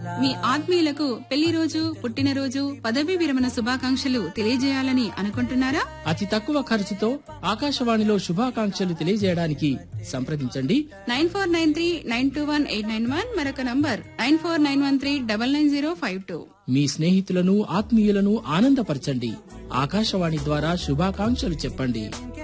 మీ ఆత్మీయులకు పెళ్లి రోజు, పుట్టినరోజు, పదవీ విరమణ శుభాకాంక్షలు తెలియజేయాలని అనుకుంటున్నారా? అతి తక్కువ ఖర్చుతో ఆకాశవాణిలో శుభాకాంక్షలు తెలియజేయడానికి సంప్రదించండి 9493921891. మరొక నంబర్ 9491399052. మీ స్నేహితులను, ఆత్మీయులను ఆనందపరచండి. ఆకాశవాణి ద్వారా శుభాకాంక్షలు చెప్పండి.